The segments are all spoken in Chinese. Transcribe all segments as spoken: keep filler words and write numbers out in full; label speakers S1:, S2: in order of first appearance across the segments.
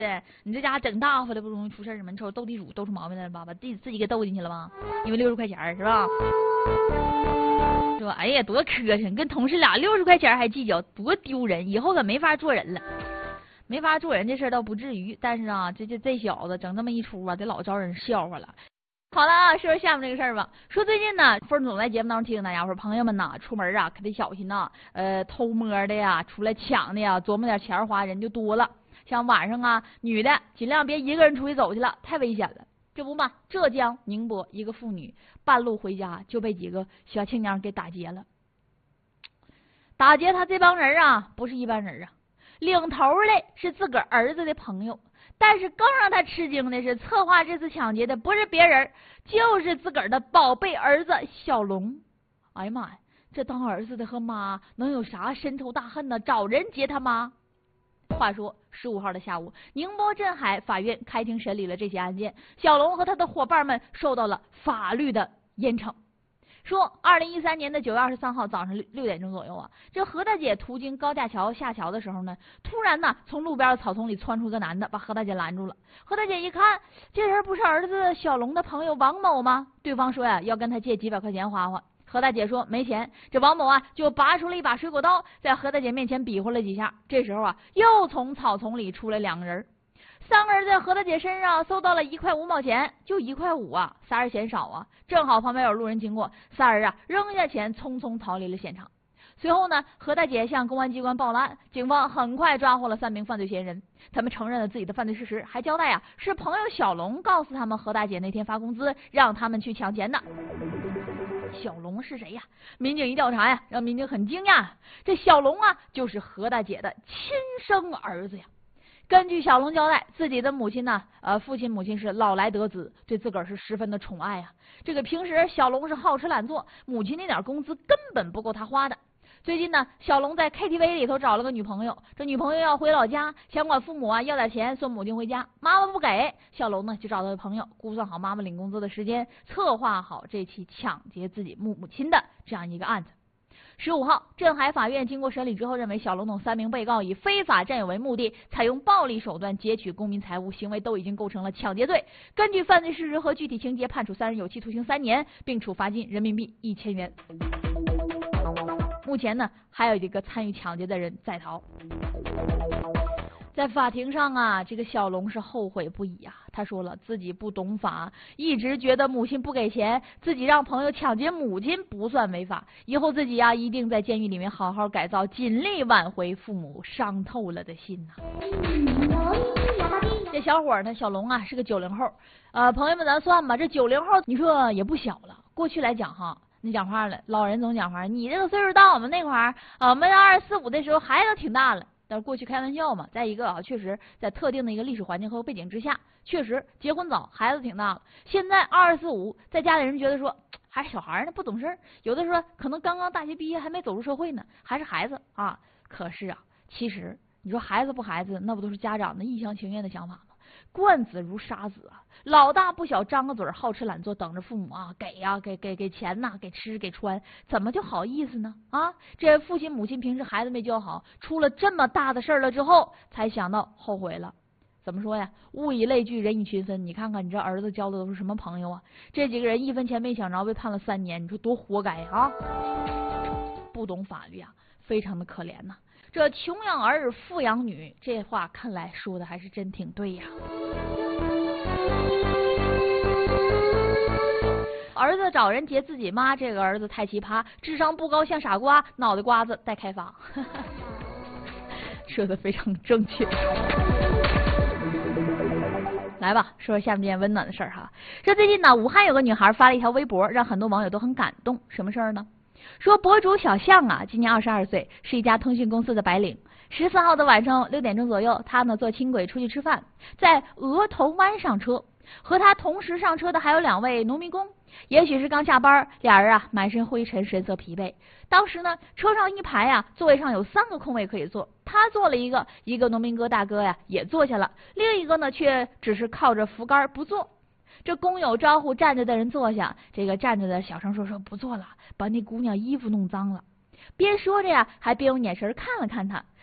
S1: 对，你这家整大发了，不容易出事儿吗？你瞅斗地主斗出毛病来了吧？把自己自己给斗进去了吧？因为六十块钱是吧？说哎呀，多磕碜，跟同事俩六十块钱还计较，多丢人！以后可没法做人了。没法做人这事儿倒不至于，但是啊，这这这小子整这么一出啊，得老招人笑话了。好了啊，说说下面这个事儿吧。说最近呢，凤总在节目当中提醒大家说，朋友们呐，出门啊可得小心呐，呃，偷摸的呀，出来抢的呀，琢磨点钱花人就多了。像晚上啊，女的尽量别一个人出去走去了，太危险了。这不嘛，浙江宁波一个妇女半路回家就被几个小青年给打劫了。打劫他这帮人啊，不是一般人啊。领头的是自个儿儿子的朋友，但是更让他吃惊的是，策划这次抢劫的不是别人，就是自个儿的宝贝儿子小龙。哎呀妈呀，这当儿子的和妈能有啥深仇大恨呢？找人劫他妈。话说十五号的下午，宁波镇海法院开庭审理了这起案件，小龙和他的伙伴们受到了法律的严惩。说二零一三年的九月二十三号早上六六点钟左右啊，这何大姐途经高架桥下桥的时候呢，突然呢从路边的草丛里窜出个男的，把何大姐拦住了。何大姐一看，这人不是儿子小龙的朋友王某吗？对方说呀，要跟他借几百块钱花花。何大姐说没钱，这王某啊就拔出了一把水果刀，在何大姐面前比划了几下。这时候啊，又从草丛里出来两个人。三个人在何大姐身上搜到了一块五毛钱，就一块五啊，仨人嫌少啊。正好旁边有路人经过，仨人啊扔下钱，匆匆逃离了现场。随后呢，何大姐向公安机关报了案，警方很快抓获了三名犯罪嫌疑人。他们承认了自己的犯罪事实，还交代啊，是朋友小龙告诉他们何大姐那天发工资，让他们去抢钱的。小龙是谁呀？民警一调查呀，让民警很惊讶，这小龙啊就是何大姐的亲生儿子呀。根据小龙交代，自己的母亲呢，呃，父亲母亲是老来得子，对自个儿是十分的宠爱呀。这个平时小龙是好吃懒做，母亲那点工资根本不够他花的。最近呢，小龙在 K T V 里头找了个女朋友，这女朋友要回老家，想管父母啊要点钱送母亲回家，妈妈不给，小龙呢就找到了朋友，估算好妈妈领工资的时间，策划好这起抢劫自己母母亲的这样一个案子。十五号，镇海法院经过审理之后，认为小龙等三名被告以非法占有为目的，采用暴力手段劫取公民财物，行为都已经构成了抢劫罪。根据犯罪事实和具体情节，判处三人有期徒刑三年，并处罚金人民币一千元。目前呢，还有一个参与抢劫的人在逃。在法庭上啊，这个小龙是后悔不已啊。他说了，自己不懂法，一直觉得母亲不给钱，自己让朋友抢劫母亲不算违法。以后自己呀、啊，一定在监狱里面好好改造，尽力挽回父母伤透了的心呐、啊。这小伙呢，小龙啊，是个九零后。呃，朋友们，咱算吧，这九零后，你说也不小了。过去来讲哈，你讲话了，老人总讲话，你这个岁数到我们那块儿，啊，我们二十四五的时候，孩子都挺大了。但是过去开玩笑嘛，再一个啊，确实在特定的一个历史环境和背景之下，确实结婚早，孩子挺大了。现在二十四五，在家里人觉得说还是小孩呢，不懂事儿，有的说可能刚刚大学毕业，还没走入社会呢，还是孩子啊。可是啊，其实你说孩子不孩子，那不都是家长的一厢情愿的想法吗？惯子如杀子啊，老大不小张个嘴好吃懒做，等着父母啊给呀、啊、给给给钱呐、啊，给吃给穿，怎么就好意思呢？啊，这父亲母亲平时孩子没教好，出了这么大的事儿了之后，才想到后悔了。怎么说呀？物以类聚，人以群分。你看看你这儿子交的都是什么朋友啊？这几个人一分钱没抢着，被判了三年，你说多活该啊！不懂法律啊，非常的可怜呐、啊。这穷养儿，富养女，这话看来说的还是真挺对呀。儿子找人劫自己妈，这个儿子太奇葩，智商不高像傻瓜，脑袋瓜子待开发。说的非常正确。来吧，说说下面这件温暖的事儿哈。说最近呢，武汉有个女孩发了一条微博，让很多网友都很感动。什么事儿呢？说博主小象啊，今年二十二岁，是一家通讯公司的白领。十四号的晚上六点钟左右，他呢坐轻轨出去吃饭，在鹅头湾上车，和他同时上车的还有两位农民工。也许是刚下班，俩人啊满身灰尘，神色疲惫。当时呢，车上一排啊，座位上有三个空位可以坐，他坐了一个，一个农民哥大哥呀也坐下了，另一个呢却只是靠着扶杆不坐。这工友招呼站着的人坐下，这个站着的小声说说不坐了，把那姑娘衣服弄脏了。边说着呀，还边用眼神看了看他。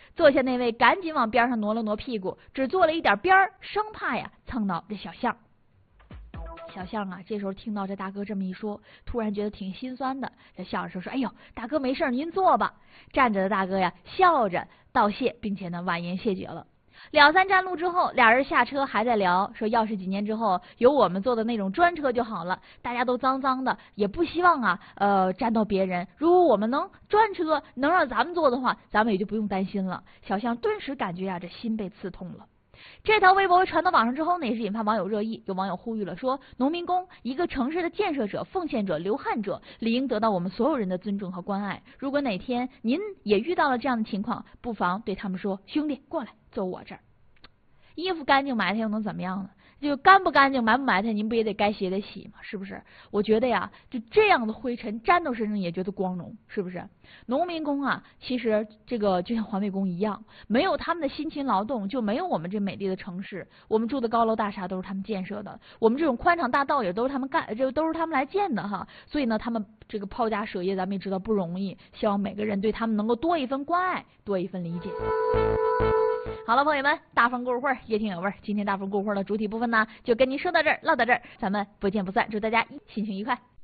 S1: 坐下那位赶紧往边上挪了挪屁股，只坐了一点边儿，生怕呀蹭到这小象。小象啊，这时候听到这大哥这么一说，突然觉得挺心酸的。这笑着说：“说，哎呦，大哥没事，您坐吧。”站着的大哥呀，笑着道谢，并且呢婉言谢绝了。两三站路之后，俩人下车还在聊，说要是几年之后有我们坐的那种专车就好了，大家都脏脏的，也不希望啊，呃，沾到别人。如果我们能专车能让咱们坐的话，咱们也就不用担心了。小象顿时感觉呀、啊，这心被刺痛了。这条微博传到网上之后呢，也是引发网友热议。有网友呼吁了，说农民工，一个城市的建设者、奉献者、流汗者，理应得到我们所有人的尊重和关爱。如果哪天您也遇到了这样的情况，不妨对他们说：“兄弟，过来，坐我这儿。”衣服干净埋汰又能怎么样呢？就干不干净埋不埋汰，您不也得该洗也得洗吗？是不是？我觉得呀，就这样的灰尘沾到身上也觉得光荣，是不是？农民工啊，其实这个就像环卫工一样，没有他们的辛勤劳动，就没有我们这美丽的城市。我们住的高楼大厦都是他们建设的，我们这种宽敞大道也都是他们干，这都是他们来建的哈。所以呢，他们这个抛家舍业，咱们也知道不容易。希望每个人对他们能够多一份关爱，多一份理解。好了，朋友们，大风过会儿也挺有味儿。今天大风过会儿的主体部分呢，就跟您说到这儿，唠到这儿，咱们不见不散。祝大家心情愉快。